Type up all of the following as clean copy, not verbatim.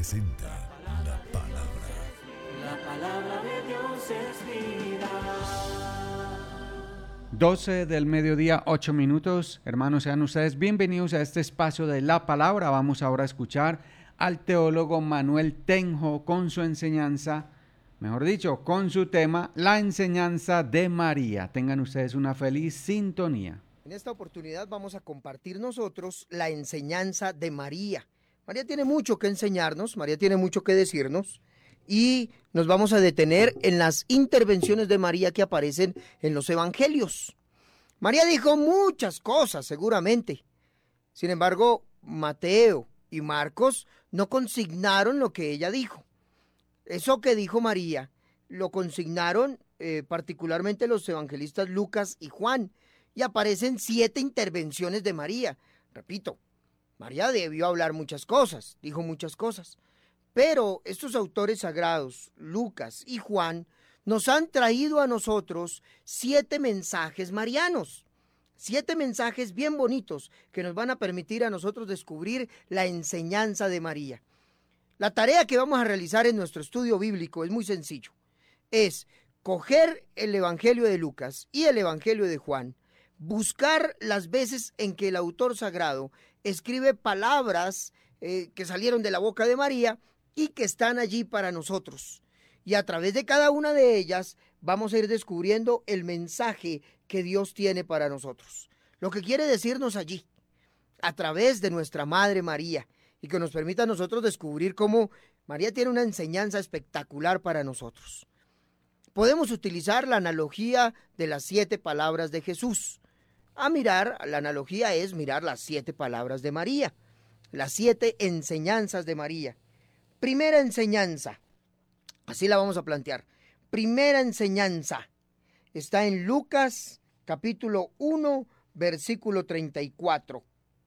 presenta la palabra. La palabra de Dios es vida. 12 del mediodía, 8 minutos. Hermanos, sean ustedes bienvenidos a este espacio de la palabra. Vamos ahora a escuchar al teólogo Manuel Tenjo con su enseñanza, mejor dicho, con su tema, la enseñanza de María. Tengan ustedes una feliz sintonía. En esta oportunidad vamos a compartir nosotros la enseñanza de María. María tiene mucho que enseñarnos, María tiene mucho que decirnos y nos vamos a detener en las intervenciones de María que aparecen en los evangelios. María dijo muchas cosas seguramente, sin embargo Mateo y Marcos no consignaron lo que ella dijo. Eso que dijo María lo consignaron particularmente los evangelistas Lucas y Juan, y aparecen 7 intervenciones de María. Repito, María debió hablar muchas cosas, dijo muchas cosas, pero estos autores sagrados, Lucas y Juan, nos han traído a nosotros 7 mensajes marianos, 7 mensajes bien bonitos que nos van a permitir a nosotros descubrir la enseñanza de María. La tarea que vamos a realizar en nuestro estudio bíblico es muy sencillo, es coger el evangelio de Lucas y el evangelio de Juan, buscar las veces en que el autor sagrado escribe palabras que salieron de la boca de María y que están allí para nosotros. Y a través de cada una de ellas vamos a ir descubriendo el mensaje que Dios tiene para nosotros. Lo que quiere decirnos allí, a través de nuestra Madre María, y que nos permita a nosotros descubrir cómo María tiene una enseñanza espectacular para nosotros. Podemos utilizar la analogía de las 7 palabras de Jesús. La analogía es mirar las 7 palabras de María, las 7 enseñanzas de María. Primera enseñanza, así la vamos a plantear. Primera enseñanza está en Lucas capítulo 1, versículo 34.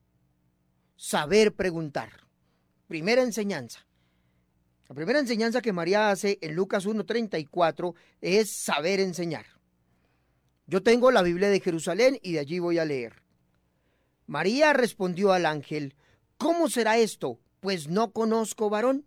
Saber preguntar. Primera enseñanza. La primera enseñanza que María hace en Lucas 1:34 es saber enseñar. Yo tengo la Biblia de Jerusalén y de allí voy a leer. María respondió al ángel: ¿cómo será esto? Pues no conozco varón.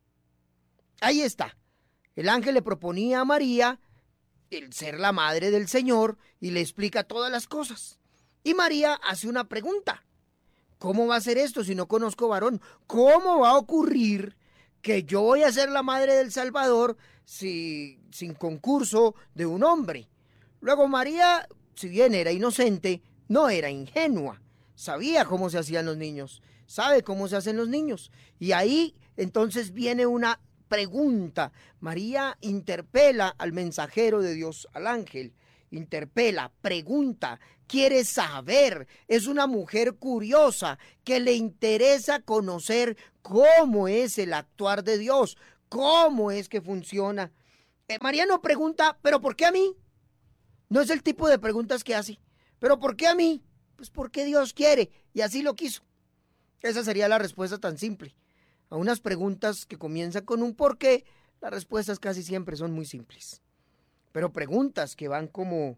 Ahí está. El ángel le proponía a María el ser la madre del Señor y le explica todas las cosas. Y María hace una pregunta. ¿Cómo va a ser esto si no conozco varón? ¿Cómo va a ocurrir que yo voy a ser la madre del Salvador sin concurso de un hombre? Luego María, si bien era inocente, no era ingenua. Sabía cómo se hacían los niños, sabe cómo se hacen los niños. Y ahí entonces viene una pregunta. María interpela al mensajero de Dios, al ángel. Interpela, pregunta, quiere saber. Es una mujer curiosa que le interesa conocer cómo es el actuar de Dios, cómo es que funciona. María no pregunta, ¿pero por qué a mí? No es el tipo de preguntas que hace. ¿Pero por qué a mí? Pues porque Dios quiere y así lo quiso. Esa sería la respuesta tan simple. A unas preguntas que comienzan con un por qué, las respuestas casi siempre son muy simples. Pero preguntas que van como,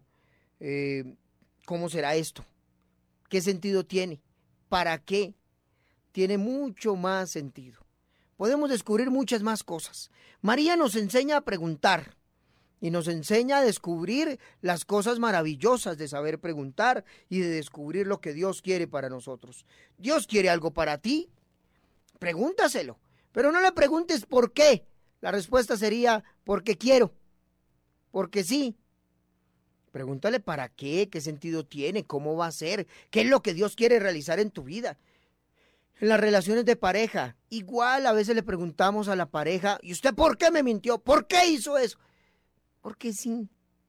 ¿cómo será esto? ¿Qué sentido tiene? ¿Para qué? Tiene mucho más sentido. Podemos descubrir muchas más cosas. María nos enseña a preguntar. Y nos enseña a descubrir las cosas maravillosas de saber preguntar y de descubrir lo que Dios quiere para nosotros. Dios quiere algo para ti, pregúntaselo, pero no le preguntes por qué. La respuesta sería porque quiero, porque sí. Pregúntale para qué sentido tiene, cómo va a ser, qué es lo que Dios quiere realizar en tu vida. En las relaciones de pareja, igual a veces le preguntamos a la pareja: ¿y usted por qué me mintió? ¿Por qué hizo eso? Porque sí.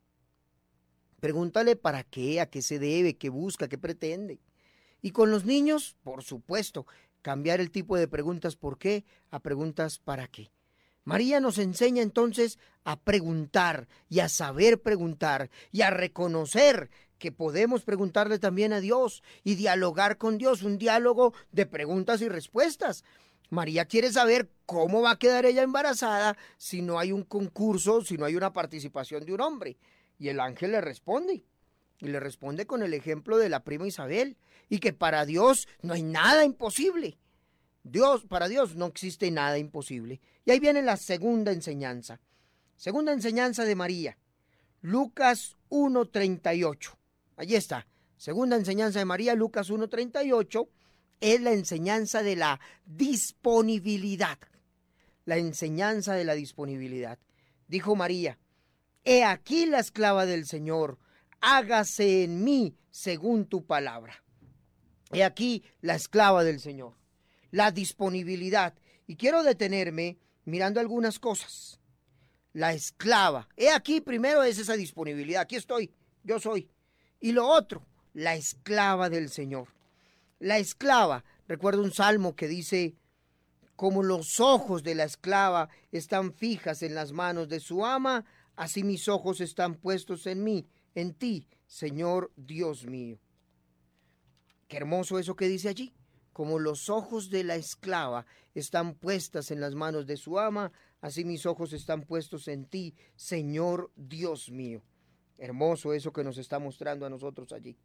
Pregúntale para qué, a qué se debe, qué busca, qué pretende. Y con los niños, por supuesto, cambiar el tipo de preguntas ¿por qué? A preguntas ¿para qué? María nos enseña entonces a preguntar y a saber preguntar y a reconocer que podemos preguntarle también a Dios y dialogar con Dios, un diálogo de preguntas y respuestas. María quiere saber cómo va a quedar ella embarazada si no hay un concurso, si no hay una participación de un hombre. Y el ángel le responde. Y le responde con el ejemplo de la prima Isabel. Y que para Dios no hay nada imposible. Para Dios no existe nada imposible. Y ahí viene la segunda enseñanza. Segunda enseñanza de María. Lucas 1:38. Allí está. Segunda enseñanza de María, Lucas 1:38. Es la enseñanza de la disponibilidad. La enseñanza de la disponibilidad. Dijo María: he aquí la esclava del Señor, hágase en mí según tu palabra. He aquí la esclava del Señor. La disponibilidad. Y quiero detenerme mirando algunas cosas. La esclava. He aquí primero es esa disponibilidad. Aquí estoy, yo soy. Y lo otro, la esclava del Señor. La esclava, recuerdo un salmo que dice: como los ojos de la esclava están fijas en las manos de su ama, así mis ojos están puestos en mí, en ti, Señor Dios mío. Qué hermoso eso que dice allí. Como los ojos de la esclava están puestas en las manos de su ama, así mis ojos están puestos en ti, Señor Dios mío. Hermoso eso que nos está mostrando a nosotros allí.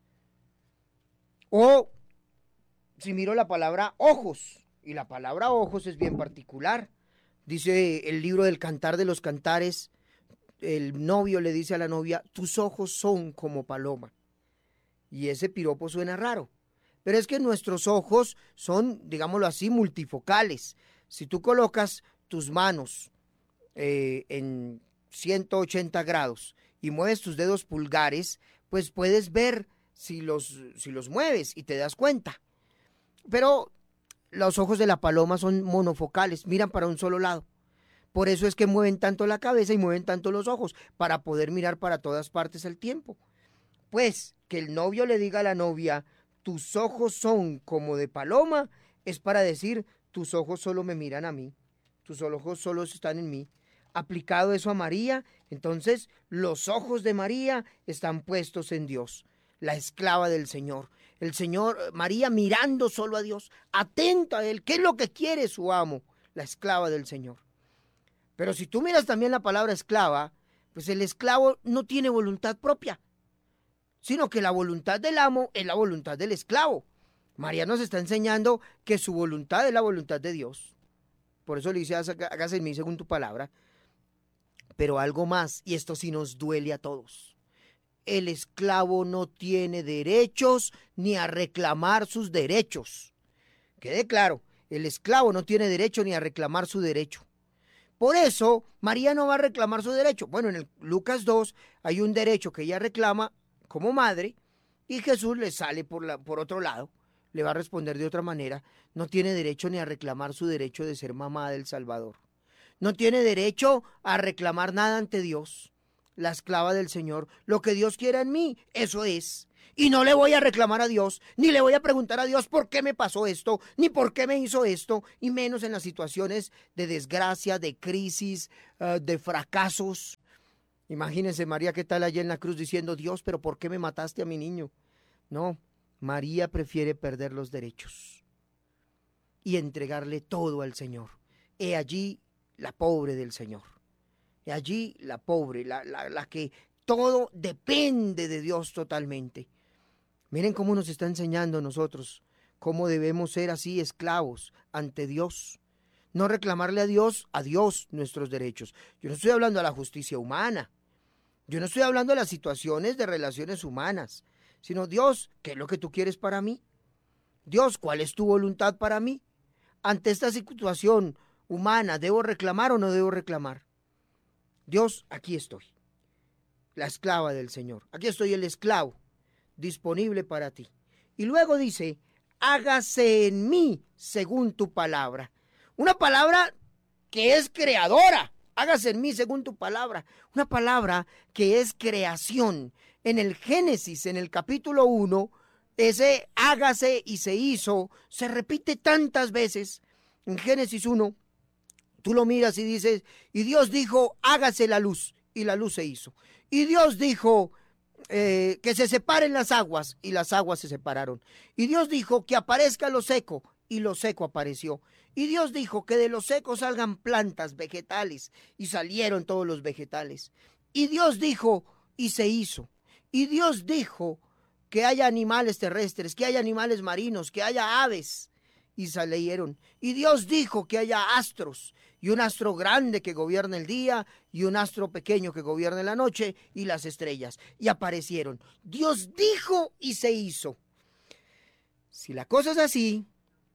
O si miro la palabra ojos, y la palabra ojos es bien particular. Dice el libro del Cantar de los Cantares, el novio le dice a la novia: tus ojos son como paloma. Y ese piropo suena raro. Pero es que nuestros ojos son, digámoslo así, multifocales. Si tú colocas tus manos en 180 grados y mueves tus dedos pulgares, pues puedes ver si los mueves y te das cuenta. Pero los ojos de la paloma son monofocales, miran para un solo lado. Por eso es que mueven tanto la cabeza y mueven tanto los ojos, para poder mirar para todas partes al tiempo. Pues que el novio le diga a la novia: tus ojos son como de paloma, es para decir: tus ojos solo me miran a mí, tus ojos solo están en mí. Aplicado eso a María, entonces los ojos de María están puestos en Dios, la esclava del Señor. El Señor, María mirando solo a Dios, atenta a Él. ¿Qué es lo que quiere su amo? La esclava del Señor. Pero si tú miras también la palabra esclava, pues el esclavo no tiene voluntad propia, sino que la voluntad del amo es la voluntad del esclavo. María nos está enseñando que su voluntad es la voluntad de Dios. Por eso le dice: hágase en mí según tu palabra. Pero algo más, y esto sí nos duele a todos: el esclavo no tiene derechos ni a reclamar sus derechos. Quede claro, el esclavo no tiene derecho ni a reclamar su derecho. Por eso, María no va a reclamar su derecho. Bueno, en el Lucas 2 hay un derecho que ella reclama como madre, y Jesús le sale por otro lado, le va a responder de otra manera. No tiene derecho ni a reclamar su derecho de ser mamá del Salvador. No tiene derecho a reclamar nada ante Dios. La esclava del Señor, lo que Dios quiera en mí, eso es. Y no le voy a reclamar a Dios, ni le voy a preguntar a Dios por qué me pasó esto, ni por qué me hizo esto, y menos en las situaciones de desgracia, de crisis, de fracasos. Imagínense María, ¿qué tal allí en la cruz diciendo: Dios, pero ¿por qué me mataste a mi niño? No, María prefiere perder los derechos y entregarle todo al Señor. He allí la pobre del Señor. He allí la pobre, la que todo depende de Dios totalmente. Miren cómo nos está enseñando a nosotros cómo debemos ser así, esclavos ante Dios. No reclamarle a Dios nuestros derechos. Yo no estoy hablando de la justicia humana. Yo no estoy hablando de las situaciones de relaciones humanas, sino: Dios, ¿qué es lo que tú quieres para mí? Dios, ¿cuál es tu voluntad para mí? Ante esta situación humana, ¿debo reclamar o no debo reclamar? Dios, aquí estoy, la esclava del Señor. Aquí estoy, el esclavo, disponible para ti. Y luego dice: hágase en mí según tu palabra. Una palabra que es creadora. Hágase en mí según tu palabra. Una palabra que es creación. En el Génesis, en el capítulo 1, ese hágase y se hizo, se repite tantas veces. En Génesis 1, tú lo miras y dices: y Dios dijo: hágase la luz, y la luz se hizo. Y Dios dijo que se separen las aguas, y las aguas se separaron. Y Dios dijo que aparezca lo seco, y lo seco apareció. Y Dios dijo que de lo seco salgan plantas, vegetales, y salieron todos los vegetales. Y Dios dijo, y se hizo. Y Dios dijo que haya animales terrestres, que haya animales marinos, que haya aves. y salieron. Y Dios dijo que haya astros, y un astro grande que gobierne el día, y un astro pequeño que gobierne la noche, y las estrellas. Y aparecieron. Dios dijo y se hizo. Si la cosa es así,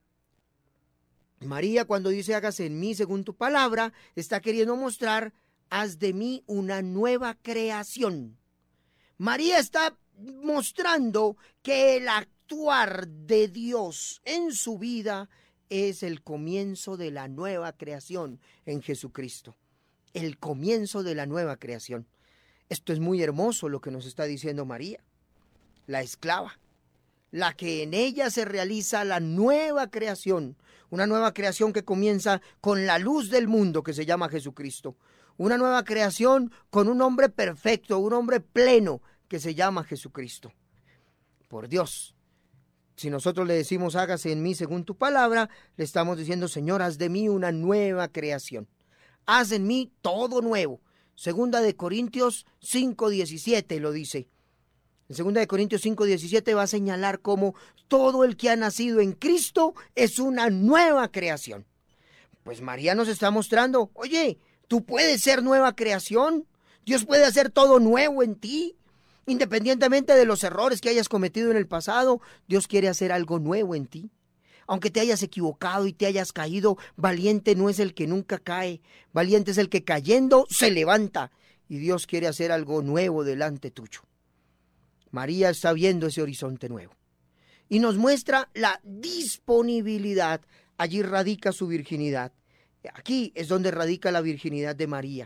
María, cuando dice hágase en mí según tu palabra, está queriendo mostrar, haz de mí una nueva creación. María está mostrando que el actuar de Dios en su vida es el comienzo de la nueva creación en Jesucristo. El comienzo de la nueva creación. Esto es muy hermoso lo que nos está diciendo María, la esclava, la que en ella se realiza la nueva creación. Una nueva creación que comienza con la luz del mundo que se llama Jesucristo. Una nueva creación con un hombre perfecto, un hombre pleno que se llama Jesucristo. Por Dios, si nosotros le decimos hágase en mí según tu palabra, le estamos diciendo, Señor, haz de mí una nueva creación. Haz en mí todo nuevo. Segunda de Corintios 5:17 lo dice. En 2 Corintios 5:17 va a señalar cómo todo el que ha nacido en Cristo es una nueva creación. Pues María nos está mostrando, oye, tú puedes ser nueva creación. Dios puede hacer todo nuevo en ti. Independientemente de los errores que hayas cometido en el pasado, Dios quiere hacer algo nuevo en ti. Aunque te hayas equivocado y te hayas caído, valiente no es el que nunca cae. Valiente es el que cayendo se levanta. Y Dios quiere hacer algo nuevo delante tuyo. María está viendo ese horizonte nuevo y nos muestra la disponibilidad. Allí radica su virginidad. Aquí es donde radica la virginidad de María.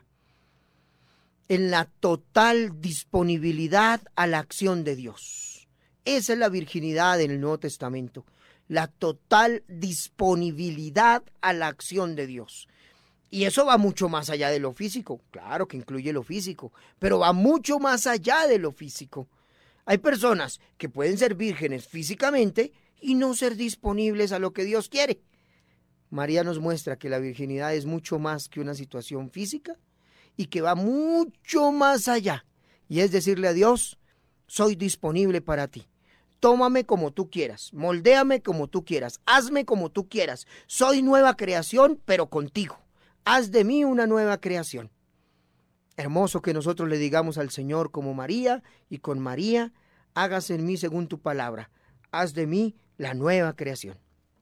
En la total disponibilidad a la acción de Dios. Esa es la virginidad en el Nuevo Testamento. La total disponibilidad a la acción de Dios. Y eso va mucho más allá de lo físico. Claro que incluye lo físico, pero va mucho más allá de lo físico. Hay personas que pueden ser vírgenes físicamente y no ser disponibles a lo que Dios quiere. María nos muestra que la virginidad es mucho más que una situación física y que va mucho más allá. Y es decirle a Dios, soy disponible para ti. Tómame como tú quieras, moldéame como tú quieras, hazme como tú quieras. Soy nueva creación, pero contigo. Haz de mí una nueva creación. Hermoso que nosotros le digamos al Señor como María y con María, hágase en mí según tu palabra. Haz de mí la nueva creación.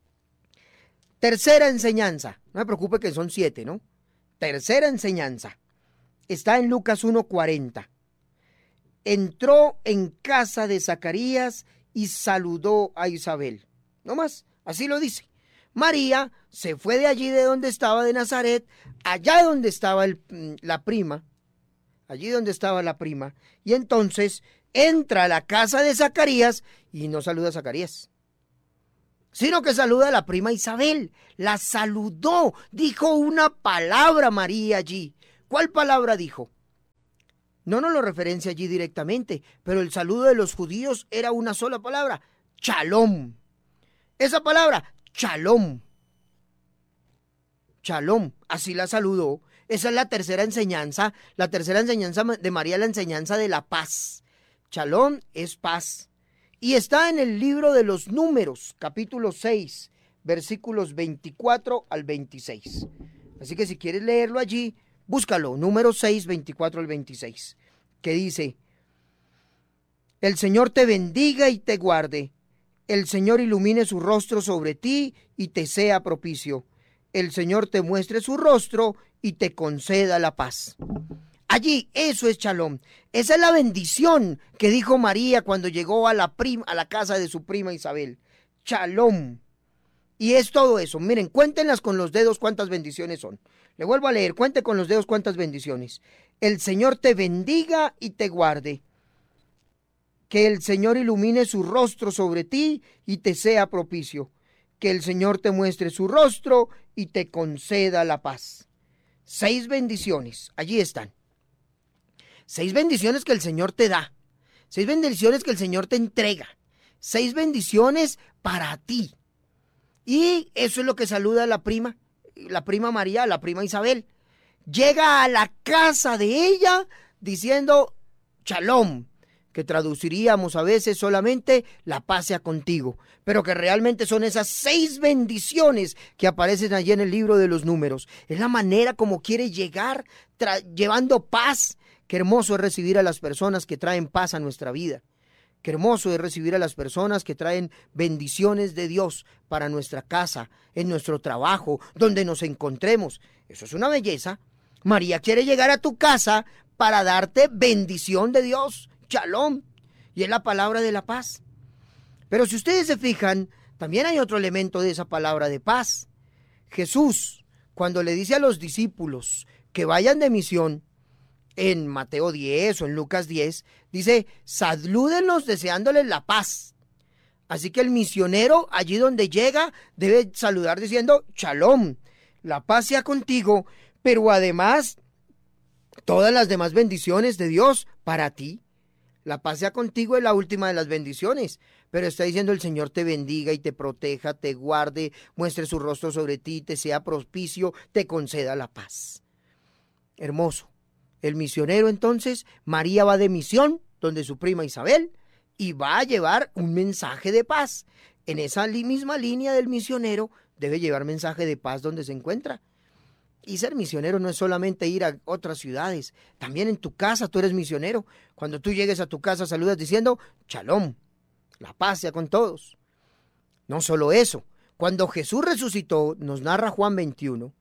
Tercera enseñanza. No me preocupe que son 7, ¿no? Tercera enseñanza. Está en Lucas 1:40. Entró en casa de Zacarías y saludó a Isabel. No más, así lo dice. María se fue de allí de donde estaba de Nazaret, allá donde estaba la prima, allí donde estaba la prima, y entonces entra a la casa de Zacarías y no saluda a Zacarías, sino que saluda a la prima Isabel. La saludó, dijo una palabra María allí. ¿Cuál palabra dijo? No nos lo referencia allí directamente, pero el saludo de los judíos era una sola palabra, shalom. Esa palabra, shalom. Shalom, así la saludó. Esa es la tercera enseñanza. La tercera enseñanza de María es la enseñanza de la paz. Shalom es paz. Y está en el libro de los Números, capítulo 6, versículos 24 al 26. Así que si quieres leerlo allí, búscalo, Números 6, 24 al 26, que dice: el Señor te bendiga y te guarde. El Señor ilumine su rostro sobre ti y te sea propicio. El Señor te muestre su rostro y te conceda la paz. Allí, eso es shalom. Esa es la bendición que dijo María cuando llegó a la casa de su prima Isabel. Shalom. Y es todo eso. Miren, cuéntenlas con los dedos cuántas bendiciones son. Le vuelvo a leer, cuente con los dedos cuántas bendiciones. El Señor te bendiga y te guarde. Que el Señor ilumine su rostro sobre ti y te sea propicio. Que el Señor te muestre su rostro y te conceda la paz. 6 bendiciones, allí están. 6 bendiciones que el Señor te da. 6 bendiciones que el Señor te entrega. 6 bendiciones para ti. Y eso es lo que saluda la prima María, la prima Isabel. Llega a la casa de ella diciendo shalom. que traduciríamos a veces solamente la paz sea contigo, pero que realmente son esas 6 bendiciones que aparecen allí en el libro de los Números. Es la manera como quiere llegar llevando paz. Qué hermoso es recibir a las personas que traen paz a nuestra vida. Qué hermoso es recibir a las personas que traen bendiciones de Dios para nuestra casa, en nuestro trabajo, donde nos encontremos. Eso es una belleza. María quiere llegar a tu casa para darte bendición de Dios, shalom, y es la palabra de la paz. Pero si ustedes se fijan, también hay otro elemento de esa palabra de paz. Jesús, cuando le dice a los discípulos que vayan de misión, en Mateo 10 o en Lucas 10, dice, salúdenlos deseándoles la paz. Así que el misionero, allí donde llega, debe saludar diciendo, shalom, la paz sea contigo, pero además, todas las demás bendiciones de Dios para ti. La paz sea contigo es la última de las bendiciones, pero está diciendo el Señor te bendiga y te proteja, te guarde, muestre su rostro sobre ti, te sea propicio, te conceda la paz. Hermoso. El misionero entonces, María va de misión donde su prima Isabel y va a llevar un mensaje de paz. En esa misma línea del misionero debe llevar mensaje de paz donde se encuentra. Y ser misionero no es solamente ir a otras ciudades, también en tu casa tú eres misionero. Cuando tú llegues a tu casa saludas diciendo, shalom, la paz sea con todos. No solo eso, cuando Jesús resucitó, nos narra Juan 21,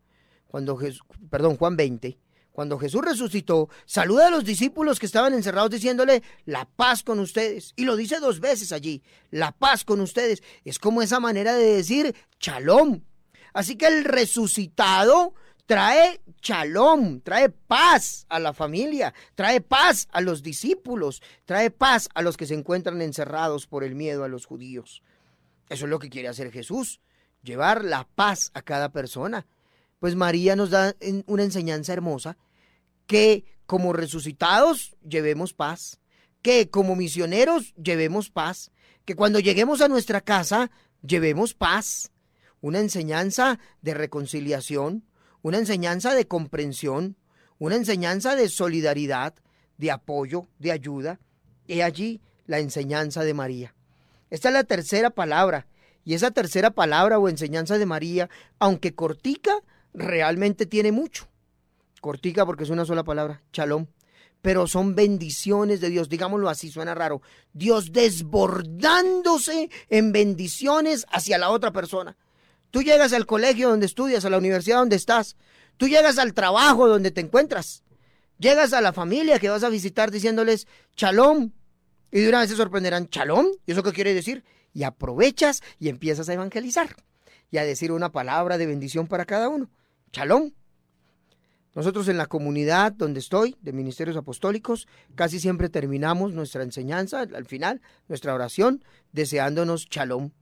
Juan 20, cuando Jesús resucitó, saluda a los discípulos que estaban encerrados diciéndole, la paz con ustedes. Y lo dice 2 veces allí, la paz con ustedes. Es como esa manera de decir, shalom. Así que el resucitado trae shalom, trae paz a la familia, trae paz a los discípulos, trae paz a los que se encuentran encerrados por el miedo a los judíos. Eso es lo que quiere hacer Jesús, llevar la paz a cada persona. Pues María nos da una enseñanza hermosa, que como resucitados llevemos paz, que como misioneros llevemos paz, que cuando lleguemos a nuestra casa llevemos paz. Una enseñanza de reconciliación, una enseñanza de comprensión, una enseñanza de solidaridad, de apoyo, de ayuda. He allí la enseñanza de María. Esta es la tercera palabra, y esa tercera palabra o enseñanza de María, aunque cortica, realmente tiene mucho. Cortica porque es una sola palabra, shalom. Pero son bendiciones de Dios, digámoslo así, suena raro. Dios desbordándose en bendiciones hacia la otra persona. Tú llegas al colegio donde estudias, a la universidad donde estás. Tú llegas al trabajo donde te encuentras. Llegas a la familia que vas a visitar diciéndoles shalom. Y de una vez se sorprenderán, shalom, ¿y eso qué quiere decir? Y aprovechas y empiezas a evangelizar y a decir una palabra de bendición para cada uno. Shalom. Nosotros en la comunidad donde estoy, de Ministerios Apostólicos, casi siempre terminamos nuestra enseñanza, al final, nuestra oración, deseándonos shalom.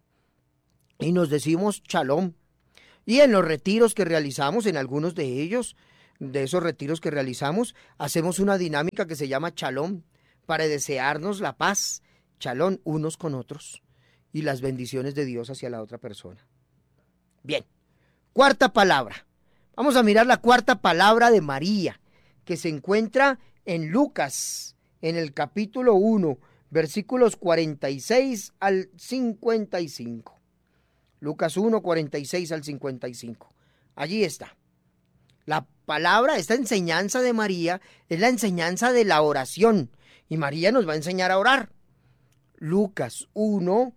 Y nos decimos shalom. Y en los retiros que realizamos, en algunos de ellos, de esos retiros que realizamos, hacemos una dinámica que se llama shalom, para desearnos la paz, shalom unos con otros, y las bendiciones de Dios hacia la otra persona. Bien, cuarta palabra. Vamos a mirar la cuarta palabra de María, que se encuentra en Lucas, en el capítulo 1, versículos 46 al 55. Lucas 1, 46 al 55. Allí está. La palabra, esta enseñanza de María, es la enseñanza de la oración. Y María nos va a enseñar a orar. Lucas 1,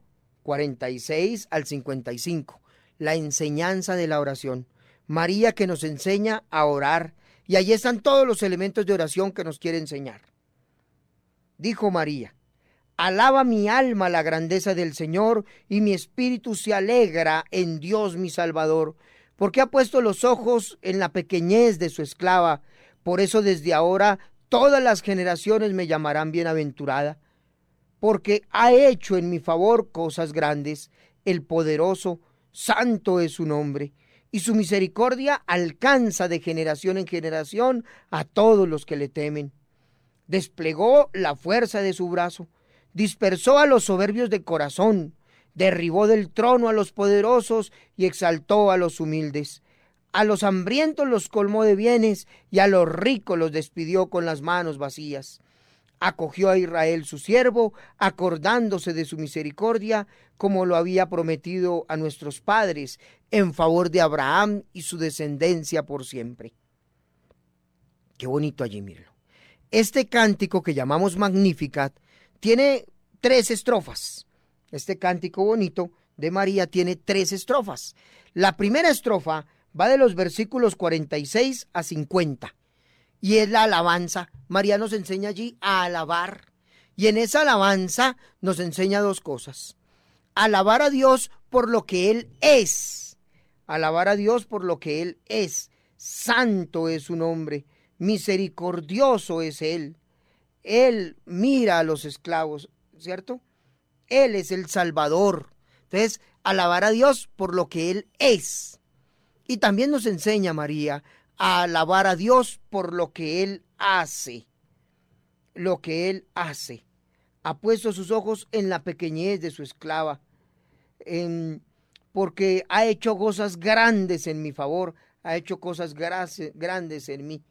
46 al 55. La enseñanza de la oración. María que nos enseña a orar. Y allí están todos los elementos de oración que nos quiere enseñar. Dijo María: alaba mi alma la grandeza del Señor, y mi espíritu se alegra en Dios mi Salvador, porque ha puesto los ojos en la pequeñez de su esclava. Por eso desde ahora todas las generaciones me llamarán bienaventurada, porque ha hecho en mi favor cosas grandes. El poderoso, santo es su nombre, y su misericordia alcanza de generación en generación a todos los que le temen. Desplegó la fuerza de su brazo, dispersó a los soberbios de corazón, derribó del trono a los poderosos y exaltó a los humildes. A los hambrientos los colmó de bienes, y a los ricos los despidió con las manos vacías. acogió a Israel su siervo, acordándose de su misericordia, como lo había prometido a nuestros padres, en favor de Abraham y su descendencia por siempre. Qué bonito allí, mírenlo. Este cántico que llamamos Magnificat tiene 3 estrofas. Este cántico bonito de María tiene 3 estrofas. La primera estrofa va de los versículos 46 a 50 y es la alabanza. María nos enseña allí a alabar, y en esa alabanza nos enseña 2 cosas: alabar a Dios por lo que Él es, alabar a Dios por lo que Él es. Santo es su nombre, misericordioso es Él mira a los esclavos, ¿cierto? Él es el Salvador. Entonces, alabar a Dios por lo que Él es. Y también nos enseña María a alabar a Dios por lo que Él hace. Lo que Él hace. Ha puesto sus ojos en la pequeñez de su esclava, porque ha hecho cosas grandes en mi favor, ha hecho cosas grandes en mí.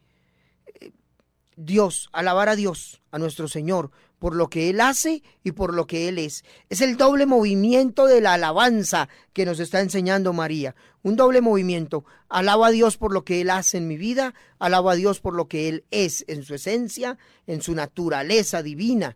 Dios, alabar a Dios, a nuestro Señor, por lo que Él hace y por lo que Él es. Es el doble movimiento de la alabanza que nos está enseñando María. Un doble movimiento. Alabo a Dios por lo que Él hace en mi vida, alabo a Dios por lo que Él es en su esencia, en su naturaleza divina.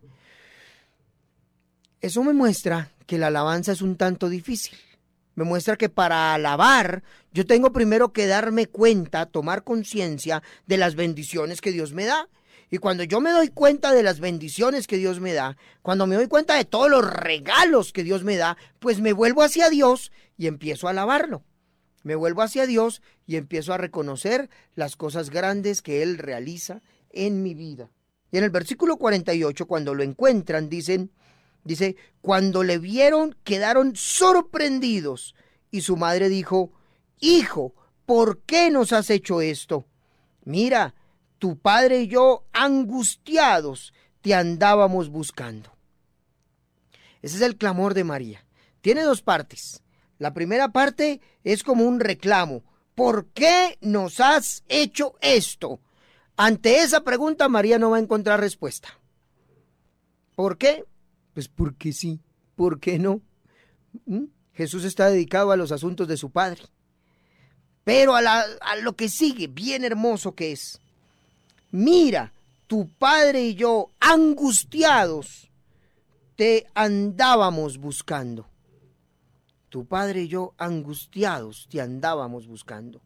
Eso me muestra que la alabanza es un tanto difícil. Me muestra que para alabar yo tengo primero que darme cuenta, tomar conciencia de las bendiciones que Dios me da. Y cuando yo me doy cuenta de las bendiciones que Dios me da, cuando me doy cuenta de todos los regalos que Dios me da, pues me vuelvo hacia Dios y empiezo a alabarlo. Me vuelvo hacia Dios y empiezo a reconocer las cosas grandes que Él realiza en mi vida. Y en el versículo 48, cuando lo encuentran, dice, cuando le vieron, quedaron sorprendidos. Y su madre dijo: Hijo, ¿por qué nos has hecho esto? Mira, tu padre y yo, angustiados, te andábamos buscando. Ese es el clamor de María. Tiene 2 partes. La primera parte es como un reclamo. ¿Por qué nos has hecho esto? Ante esa pregunta, María no va a encontrar respuesta. ¿Por qué? Pues porque sí, ¿por qué no? Jesús está dedicado a los asuntos de su Padre. Pero a lo que sigue, bien hermoso que es. Mira, tu padre y yo, angustiados, te andábamos buscando. Tu padre y yo, angustiados, te andábamos buscando.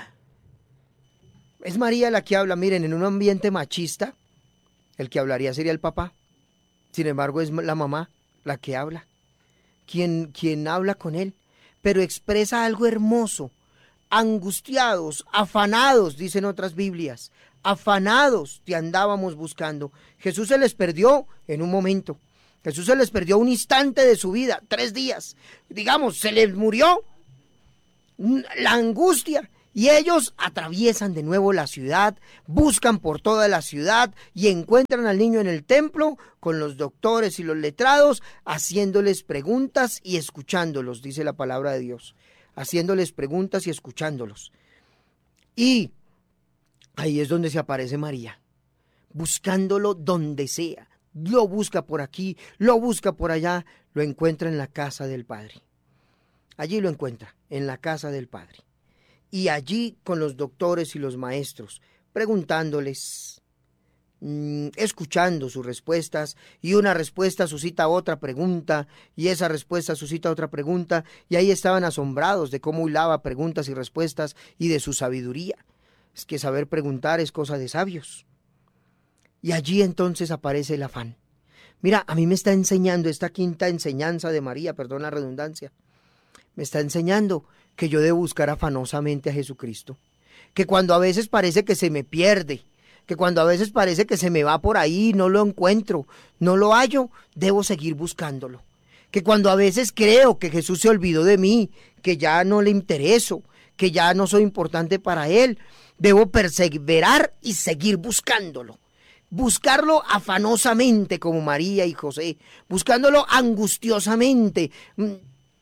Es María la que habla. Miren, en un ambiente machista, el que hablaría sería el papá. Sin embargo, es la mamá la que habla, quien habla con él, pero expresa algo hermoso. Angustiados, afanados, dicen otras Biblias, afanados te andábamos buscando. Jesús se les perdió en un momento, Jesús se les perdió un instante de su vida, 3 días, digamos, se les murió la angustia. Y ellos atraviesan de nuevo la ciudad, buscan por toda la ciudad y encuentran al niño en el templo con los doctores y los letrados, haciéndoles preguntas y escuchándolos, dice la palabra de Dios. Haciéndoles preguntas y escuchándolos. Y ahí es donde se aparece María, buscándolo donde sea. Lo busca por aquí, lo busca por allá, lo encuentra en la casa del Padre. Allí lo encuentra, en la casa del Padre. Y allí con los doctores y los maestros, preguntándoles, escuchando sus respuestas, y una respuesta suscita otra pregunta, y esa respuesta suscita otra pregunta, y ahí estaban asombrados de cómo hilaba preguntas y respuestas y de su sabiduría. Es que saber preguntar es cosa de sabios. Y allí entonces aparece el afán. Mira, a mí me está enseñando esta quinta enseñanza de María, perdón la redundancia, me está enseñando que yo debo buscar afanosamente a Jesucristo, que cuando a veces parece que se me pierde, que cuando a veces parece que se me va por ahí, no lo encuentro, no lo hallo, debo seguir buscándolo, que cuando a veces creo que Jesús se olvidó de mí, que ya no le intereso, que ya no soy importante para Él, debo perseverar y seguir buscándolo. Buscarlo afanosamente como María y José, buscándolo angustiosamente,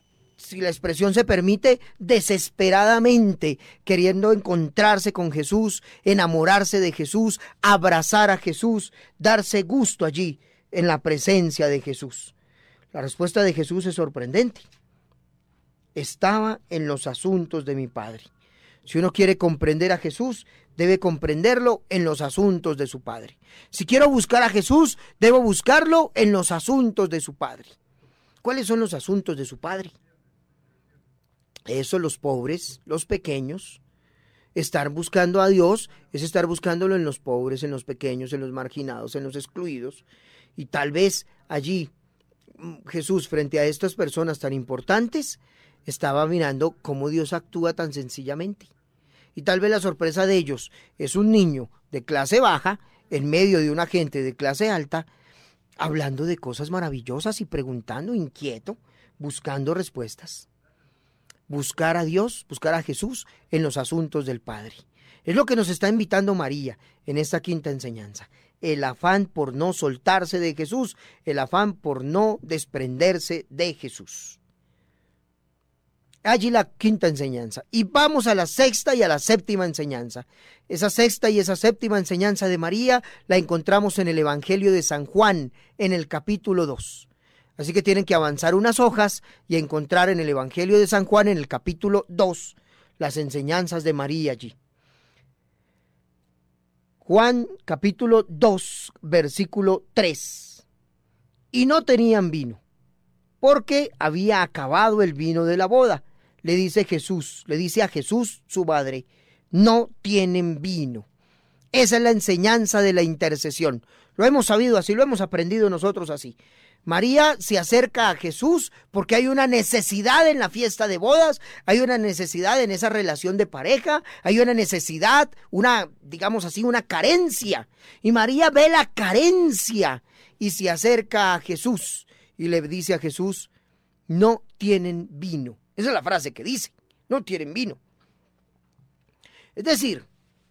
si la expresión se permite, desesperadamente queriendo encontrarse con Jesús, enamorarse de Jesús, abrazar a Jesús, darse gusto allí en la presencia de Jesús. La respuesta de Jesús es sorprendente. Estaba en los asuntos de mi Padre. Si uno quiere comprender a Jesús, debe comprenderlo en los asuntos de su Padre. Si quiero buscar a Jesús, debo buscarlo en los asuntos de su Padre. ¿Cuáles son los asuntos de su Padre? Eso, los pobres, los pequeños. Estar buscando a Dios es estar buscándolo en los pobres, en los pequeños, en los marginados, en los excluidos. Y tal vez allí Jesús, frente a estas personas tan importantes, estaba mirando cómo Dios actúa tan sencillamente. Y tal vez la sorpresa de ellos es un niño de clase baja en medio de una gente de clase alta, hablando de cosas maravillosas y preguntando, inquieto, buscando respuestas. Buscar a Dios, buscar a Jesús en los asuntos del Padre. Es lo que nos está invitando María en esta quinta enseñanza. El afán por no soltarse de Jesús, el afán por no desprenderse de Jesús. Allí la quinta enseñanza. Y vamos a la sexta y a la séptima enseñanza. Esa sexta y esa séptima enseñanza de María la encontramos en el Evangelio de San Juan, en el capítulo 2. Así que tienen que avanzar unas hojas y encontrar en el Evangelio de San Juan, en el capítulo 2, las enseñanzas de María allí. Juan capítulo 2, versículo 3. Y no tenían vino, porque había acabado el vino de la boda. Le dice a Jesús su madre, no tienen vino. Esa es la enseñanza de la intercesión. Lo hemos sabido así, lo hemos aprendido nosotros así. María se acerca a Jesús porque hay una necesidad en la fiesta de bodas, hay una necesidad en esa relación de pareja, hay una necesidad, digamos así, una carencia. Y María ve la carencia y se acerca a Jesús y le dice a Jesús, no tienen vino. Esa es la frase que dice, no tienen vino. Es decir,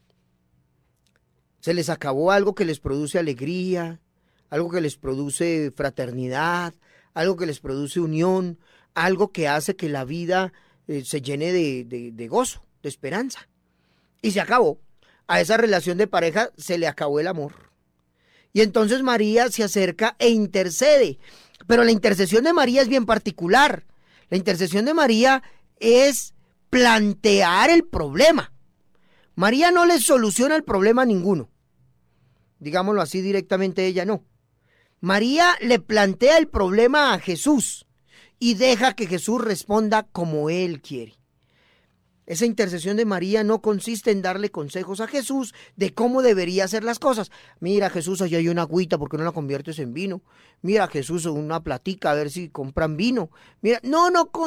se les acabó algo que les produce alegría, algo que les produce fraternidad, algo que les produce unión, algo que hace que la vida se llene de gozo, de esperanza. Y se acabó. A esa relación de pareja se le acabó el amor. Y entonces María se acerca e intercede. Pero la intercesión de María es bien particular. La intercesión de María es plantear el problema. María no le soluciona el problema a ninguno. Digámoslo así directamente, ella no. María le plantea el problema a Jesús y deja que Jesús responda como Él quiere. Esa intercesión de María no consiste en darle consejos a Jesús de cómo debería hacer las cosas. Mira, Jesús, allá hay una agüita, ¿por qué no la conviertes en vino? Mira, Jesús, una platica, a ver si compran vino. Mira, no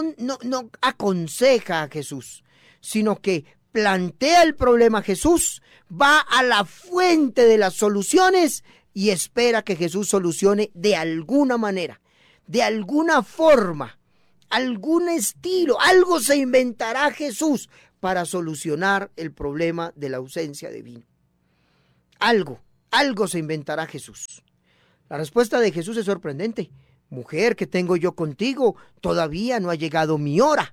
aconseja a Jesús, sino que plantea el problema a Jesús, va a la fuente de las soluciones y espera que Jesús solucione de alguna manera, de alguna forma, algún estilo, algo se inventará Jesús para solucionar el problema de la ausencia de vino. Algo se inventará Jesús. La respuesta de Jesús es sorprendente. Mujer, ¿qué tengo yo contigo? Todavía no ha llegado mi hora.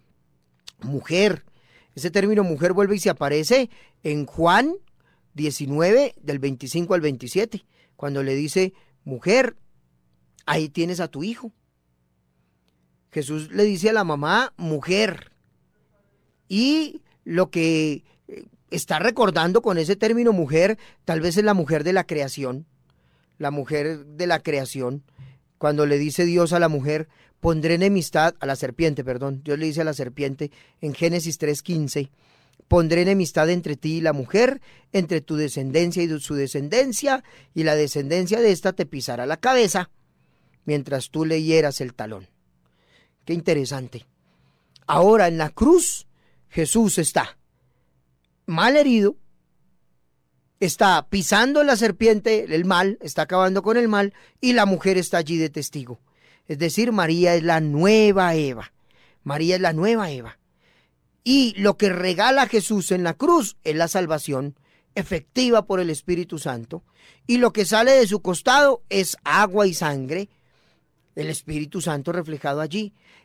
Mujer, ese término mujer vuelve y se aparece en Juan 19, del 25 al 27, cuando le dice, mujer, ahí tienes a tu hijo. Jesús le dice a la mamá, mujer. Y lo que está recordando con ese término mujer, tal vez es la mujer de la creación. La mujer de la creación. Cuando le dice Dios a la mujer, pondré enemistad, a la serpiente, perdón. Dios le dice a la serpiente en Génesis 3:15, pondré enemistad entre ti y la mujer, entre tu descendencia y su descendencia, y la descendencia de esta te pisará la cabeza, mientras tú le hieras el talón. Qué interesante. Ahora en la cruz, Jesús está mal herido, está pisando la serpiente, el mal, está acabando con el mal, y la mujer está allí de testigo. Es decir, María es la nueva Eva. María es la nueva Eva. Y lo que regala Jesús en la cruz es la salvación efectiva por el Espíritu Santo. Y lo que sale de su costado es agua y sangre, el Espíritu Santo reflejado allí.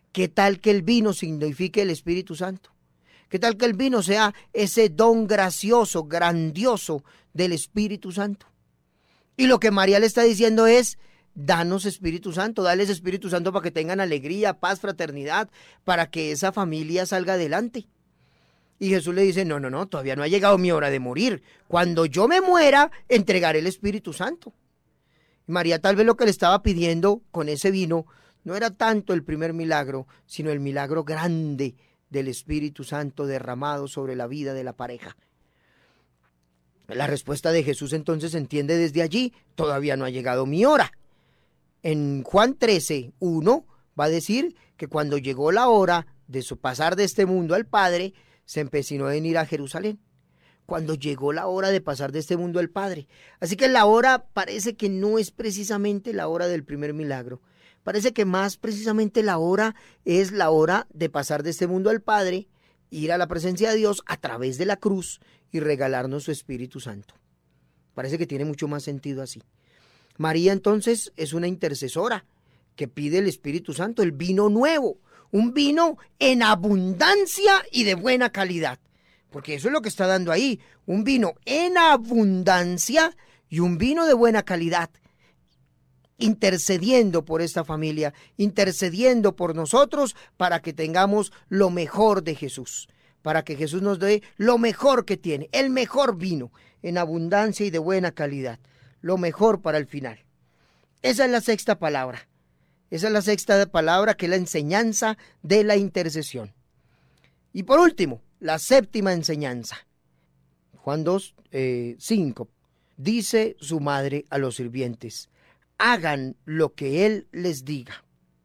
¿Qué tal que el vino signifique el Espíritu Santo? ¿Qué tal que el vino sea ese don gracioso, grandioso del Espíritu Santo? Y lo que María le está diciendo es, danos Espíritu Santo, dales Espíritu Santo para que tengan alegría, paz, fraternidad, para que esa familia salga adelante. Y Jesús le dice, no, todavía no ha llegado mi hora de morir. Cuando yo me muera, entregaré el Espíritu Santo. Y María tal vez lo que le estaba pidiendo con ese vino no era tanto el primer milagro, sino el milagro grande del Espíritu Santo derramado sobre la vida de la pareja. La respuesta de Jesús entonces se entiende desde allí, todavía no ha llegado mi hora. En Juan 13:1 va a decir que cuando llegó la hora de su pasar de este mundo al Padre, se empecinó en ir a Jerusalén. Cuando llegó la hora de pasar de este mundo al Padre. Así que la hora parece que no es precisamente la hora del primer milagro. Parece que más precisamente la hora es la hora de pasar de este mundo al Padre, ir a la presencia de Dios a través de la cruz y regalarnos su Espíritu Santo. Parece que tiene mucho más sentido así. María entonces es una intercesora que pide el Espíritu Santo, el vino nuevo, un vino en abundancia y de buena calidad, porque eso es lo que está dando ahí, un vino en abundancia y un vino de buena calidad, intercediendo por esta familia, intercediendo por nosotros para que tengamos lo mejor de Jesús, para que Jesús nos dé lo mejor que tiene, el mejor vino en abundancia y de buena calidad, lo mejor para el final. Esa es la sexta palabra. Esa es la sexta palabra, que es la enseñanza de la intercesión. Y por último, la séptima enseñanza. Juan 2:5. Dice su madre a los sirvientes, hagan lo que Él les diga.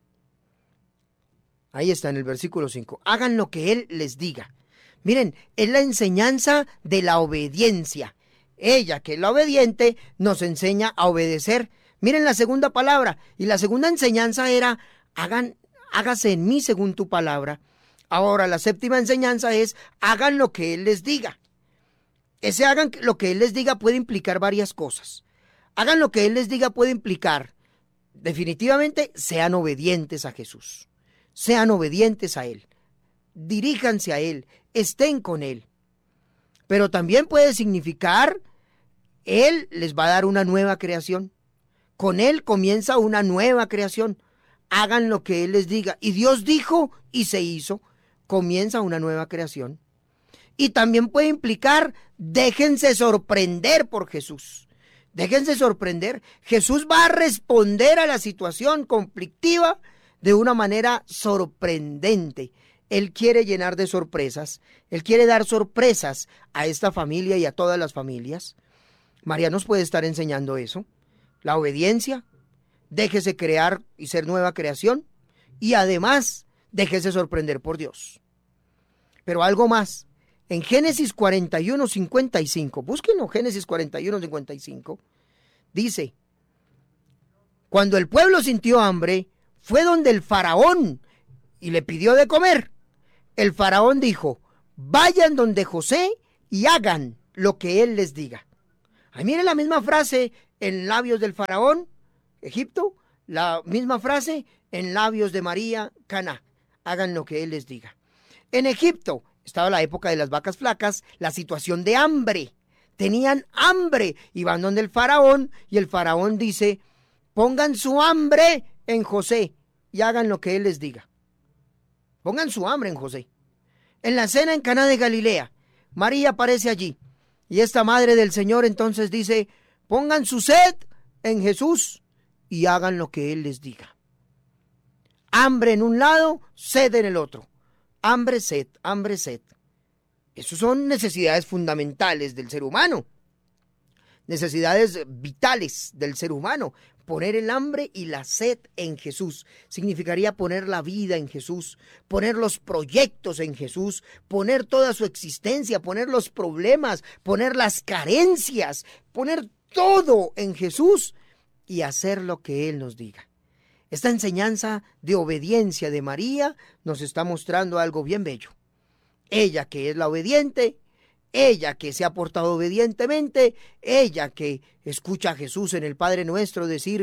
Ahí está en el versículo 5. Hagan lo que Él les diga. Miren, es la enseñanza de la obediencia. Ella, que es la obediente, nos enseña a obedecer. Miren la segunda palabra, y la segunda enseñanza era, hágase en mí según tu palabra. Ahora la séptima enseñanza es, hagan lo que Él les diga. Ese hagan lo que Él les diga puede implicar varias cosas. Hagan lo que Él les diga puede implicar, definitivamente, sean obedientes a Jesús. Sean obedientes a Él. Diríjanse a Él, estén con Él. Pero también puede significar, Él les va a dar una nueva creación. Con Él comienza una nueva creación. Hagan lo que Él les diga. Y Dios dijo y se hizo. Comienza una nueva creación. Y también puede implicar, déjense sorprender por Jesús. Déjense sorprender. Jesús va a responder a la situación conflictiva de una manera sorprendente. Él quiere llenar de sorpresas. Él quiere dar sorpresas a esta familia y a todas las familias. María nos puede estar enseñando eso. La obediencia, déjese crear y ser nueva creación, y además déjese sorprender por Dios. Pero algo más, en Génesis 41:55, búsquenlo, Génesis 41:55, dice, cuando el pueblo sintió hambre, fue donde el faraón y le pidió de comer. El faraón dijo, vayan donde José y hagan lo que él les diga. Ahí miren la misma frase en labios del faraón, Egipto, la misma frase en labios de María, Caná. Hagan lo que Él les diga. En Egipto estaba la época de las vacas flacas, la situación de hambre. Tenían hambre y van donde el faraón, y el faraón dice, pongan su hambre en José y hagan lo que Él les diga. Pongan su hambre en José. En la cena en Caná de Galilea, María aparece allí, y esta madre del Señor entonces dice, pongan su sed en Jesús y hagan lo que Él les diga. Hambre en un lado, sed en el otro. Hambre, sed, hambre, sed. Esas son necesidades fundamentales del ser humano. Necesidades vitales del ser humano. Poner el hambre y la sed en Jesús significaría poner la vida en Jesús, poner los proyectos en Jesús, poner toda su existencia, poner los problemas, poner las carencias, poner todo en Jesús y hacer lo que Él nos diga. Esta enseñanza de obediencia de María nos está mostrando algo bien bello. Ella que es la obediente, ella que se ha portado obedientemente, ella que escucha a Jesús en el Padre Nuestro decir,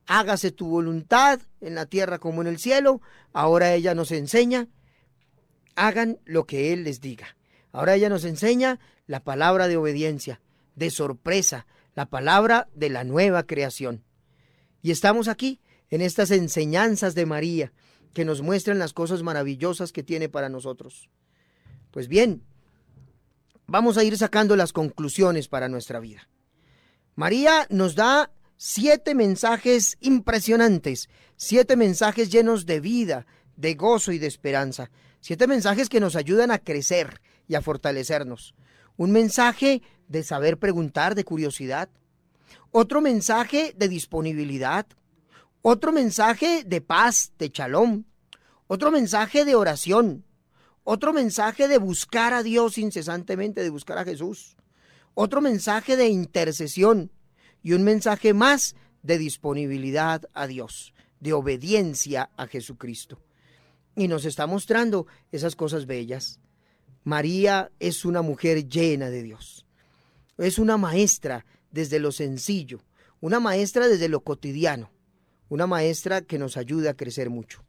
hágase tu voluntad en la tierra como en el cielo. Ahora ella nos enseña, hagan lo que Él les diga. Ahora ella nos enseña la palabra de obediencia, de sorpresa, la palabra de la nueva creación. Y estamos aquí en estas enseñanzas de María que nos muestran las cosas maravillosas que tiene para nosotros. Pues bien, vamos a ir sacando las conclusiones para nuestra vida. María nos da 7 mensajes impresionantes, 7 mensajes llenos de vida, de gozo y de esperanza, 7 mensajes que nos ayudan a crecer y a fortalecernos. Un mensaje de saber preguntar, de curiosidad. Otro mensaje de disponibilidad. Otro mensaje de paz, de shalom. Otro mensaje de oración. Otro mensaje de buscar a Dios incesantemente, de buscar a Jesús. Otro mensaje de intercesión. Y un mensaje más de disponibilidad a Dios, de obediencia a Jesucristo. Y nos está mostrando esas cosas bellas. María es una mujer llena de Dios. Es una maestra desde lo sencillo, una maestra desde lo cotidiano, una maestra que nos ayuda a crecer mucho.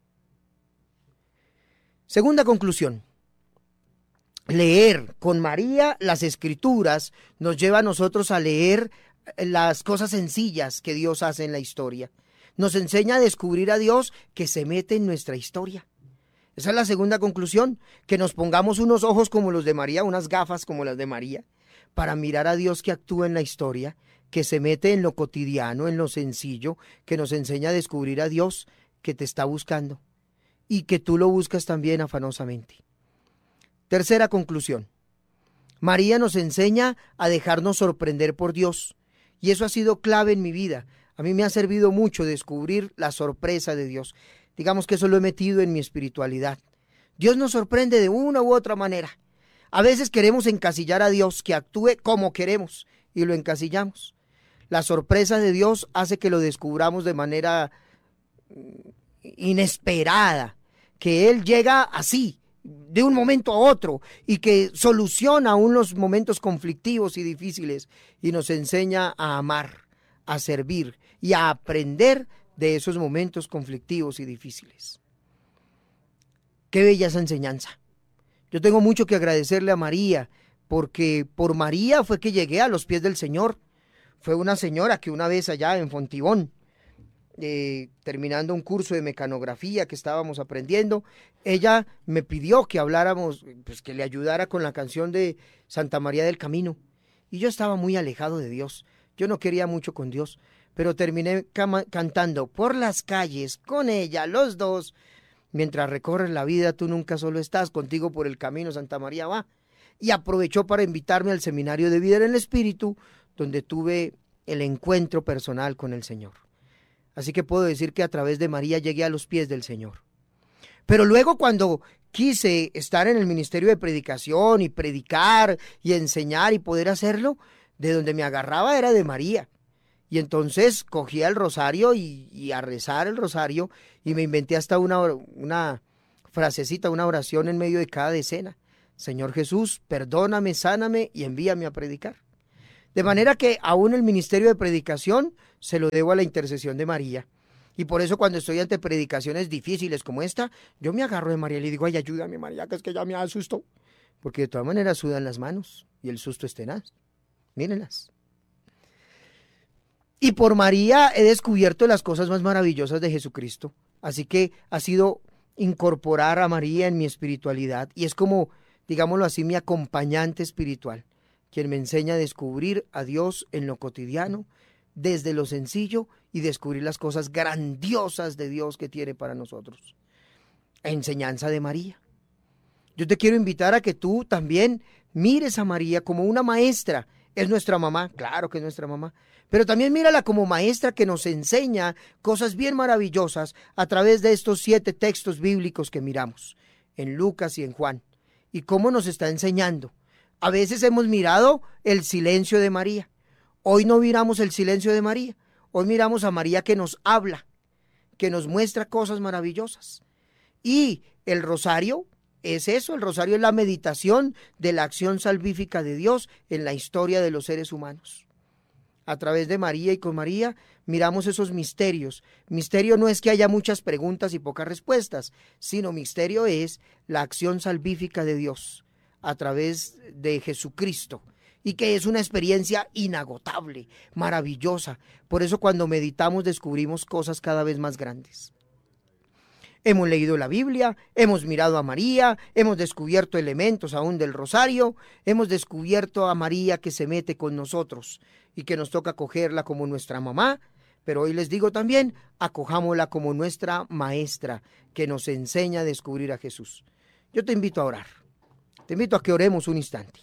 Segunda conclusión. Leer con María las Escrituras nos lleva a nosotros a leer las cosas sencillas que Dios hace en la historia. Nos enseña a descubrir a Dios que se mete en nuestra historia. Esa es la segunda conclusión, que nos pongamos unos ojos como los de María, unas gafas como las de María, para mirar a Dios que actúa en la historia, que se mete en lo cotidiano, en lo sencillo, que nos enseña a descubrir a Dios que te está buscando y que tú lo buscas también afanosamente. Tercera conclusión. María nos enseña a dejarnos sorprender por Dios, y eso ha sido clave en mi vida. A mí me ha servido mucho descubrir la sorpresa de Dios. Digamos que eso lo he metido en mi espiritualidad. Dios nos sorprende de una u otra manera. A veces queremos encasillar a Dios, que actúe como queremos, y lo encasillamos. La sorpresa de Dios hace que lo descubramos de manera inesperada, que Él llega así, de un momento a otro, y que soluciona aún los momentos conflictivos y difíciles, y nos enseña a amar, a servir y a aprender de esos momentos conflictivos y difíciles. Qué bella esa enseñanza. Yo tengo mucho que agradecerle a María, porque por María fue que llegué a los pies del Señor. Fue una señora que una vez allá en Fontibón, terminando un curso de mecanografía que estábamos aprendiendo, ella me pidió que habláramos, pues que le ayudara con la canción de Santa María del Camino. Y yo estaba muy alejado de Dios. Yo no quería mucho con Dios, pero terminé cantando por las calles con ella, los dos. Mientras recorres la vida, tú nunca solo estás, contigo por el camino Santa María va. Y aprovechó para invitarme al seminario de vida en el Espíritu, donde tuve el encuentro personal con el Señor. Así que puedo decir que a través de María llegué a los pies del Señor. Pero luego, cuando quise estar en el ministerio de predicación y predicar y enseñar y poder hacerlo, de donde me agarraba era de María. Y entonces cogía el rosario y a rezar el rosario, y me inventé hasta una frasecita, una oración en medio de cada decena. Señor Jesús, perdóname, sáname y envíame a predicar. De manera que aún el ministerio de predicación se lo debo a la intercesión de María. Y por eso cuando estoy ante predicaciones difíciles como esta, yo me agarro de María y le digo, ay, ayúdame María, que es que ya me asustó. Porque de todas maneras sudan las manos y el susto es tenaz. Mírenlas. Y por María he descubierto las cosas más maravillosas de Jesucristo. Así que ha sido incorporar a María en mi espiritualidad. Y es como, digámoslo así, mi acompañante espiritual, quien me enseña a descubrir a Dios en lo cotidiano, desde lo sencillo, y descubrir las cosas grandiosas de Dios que tiene para nosotros. Enseñanza de María. Yo te quiero invitar a que tú también mires a María como una maestra. Es nuestra mamá, claro que es nuestra mamá, pero también mírala como maestra que nos enseña cosas bien maravillosas a través de estos 7 textos bíblicos que miramos, en Lucas y en Juan, y cómo nos está enseñando. A veces hemos mirado el silencio de María. Hoy no miramos el silencio de María. Hoy miramos a María que nos habla, que nos muestra cosas maravillosas. Y el rosario es eso, el rosario es la meditación de la acción salvífica de Dios en la historia de los seres humanos. A través de María y con María miramos esos misterios. Misterio no es que haya muchas preguntas y pocas respuestas, sino misterio es la acción salvífica de Dios a través de Jesucristo, y que es una experiencia inagotable, maravillosa. Por eso cuando meditamos descubrimos cosas cada vez más grandes. Hemos leído la Biblia, hemos mirado a María, hemos descubierto elementos aún del rosario, hemos descubierto a María que se mete con nosotros y que nos toca acogerla como nuestra mamá, pero hoy les digo también, acojámosla como nuestra maestra que nos enseña a descubrir a Jesús. Yo te invito a orar, te invito a que oremos un instante.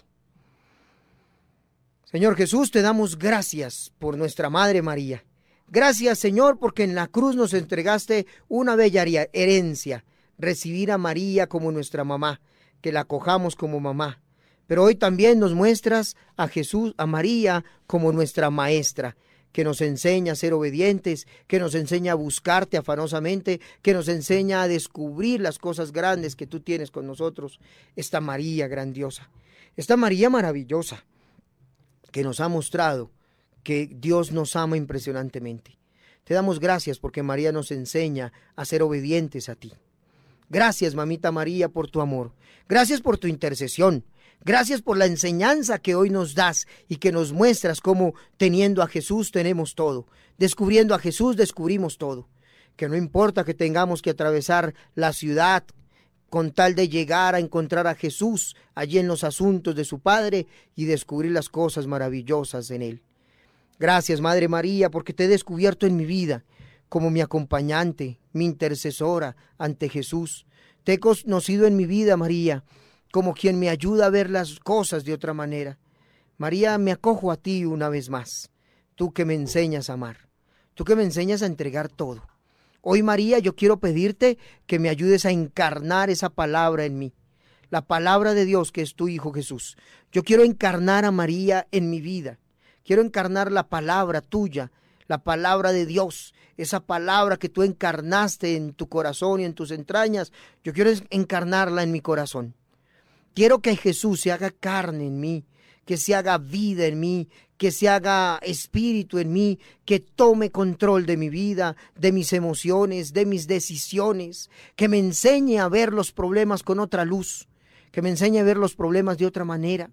Señor Jesús, te damos gracias por nuestra Madre María. Gracias, Señor, porque en la cruz nos entregaste una bella herencia, recibir a María como nuestra mamá, que la acojamos como mamá. Pero hoy también nos muestras a Jesús, a María, como nuestra maestra, que nos enseña a ser obedientes, que nos enseña a buscarte afanosamente, que nos enseña a descubrir las cosas grandes que tú tienes con nosotros. Esta María grandiosa, esta María maravillosa, que nos ha mostrado que Dios nos ama impresionantemente. Te damos gracias porque María nos enseña a ser obedientes a ti. Gracias, mamita María, por tu amor. Gracias por tu intercesión. Gracias por la enseñanza que hoy nos das y que nos muestras cómo teniendo a Jesús tenemos todo. Descubriendo a Jesús descubrimos todo. Que no importa que tengamos que atravesar la ciudad con tal de llegar a encontrar a Jesús allí en los asuntos de su Padre y descubrir las cosas maravillosas en Él. Gracias, Madre María, porque te he descubierto en mi vida como mi acompañante, mi intercesora ante Jesús. Te he conocido en mi vida, María, como quien me ayuda a ver las cosas de otra manera. María, me acojo a ti una vez más, tú que me enseñas a amar, tú que me enseñas a entregar todo. Hoy, María, yo quiero pedirte que me ayudes a encarnar esa palabra en mí, la palabra de Dios que es tu Hijo Jesús. Yo quiero encarnar a María en mi vida. Quiero encarnar la palabra tuya, la palabra de Dios, esa palabra que tú encarnaste en tu corazón y en tus entrañas. Yo quiero encarnarla en mi corazón. Quiero que Jesús se haga carne en mí, que se haga vida en mí, que se haga espíritu en mí, que tome control de mi vida, de mis emociones, de mis decisiones, que me enseñe a ver los problemas con otra luz, que me enseñe a ver los problemas de otra manera.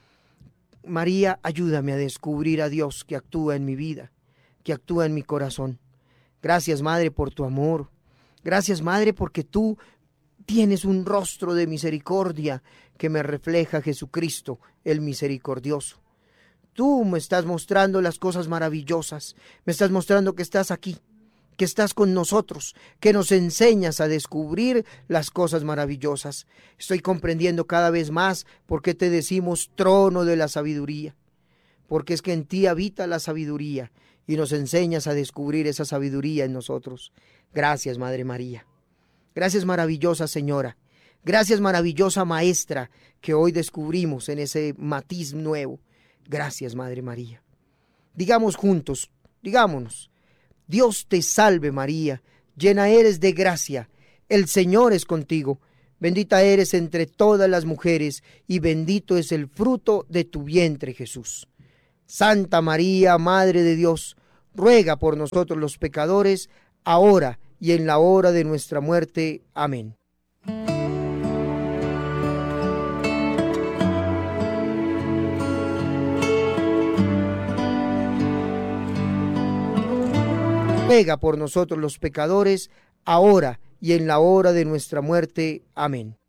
María, ayúdame a descubrir a Dios que actúa en mi vida, que actúa en mi corazón. Gracias, Madre, por tu amor. Gracias, Madre, porque tú tienes un rostro de misericordia que me refleja Jesucristo, el misericordioso. Tú me estás mostrando las cosas maravillosas, me estás mostrando que estás aquí, que estás con nosotros, que nos enseñas a descubrir las cosas maravillosas. Estoy comprendiendo cada vez más por qué te decimos trono de la sabiduría, porque es que en ti habita la sabiduría y nos enseñas a descubrir esa sabiduría en nosotros. Gracias, Madre María. Gracias, maravillosa Señora. Gracias, maravillosa Maestra, que hoy descubrimos en ese matiz nuevo. Gracias, Madre María. Digamos juntos, digámonos: Dios te salve María, llena eres de gracia, el Señor es contigo, bendita eres entre todas las mujeres y bendito es el fruto de tu vientre, Jesús. Santa María, Madre de Dios, ruega por nosotros los pecadores, ahora y en la hora de nuestra muerte. Amén. Ruega por nosotros los pecadores, ahora y en la hora de nuestra muerte. Amén.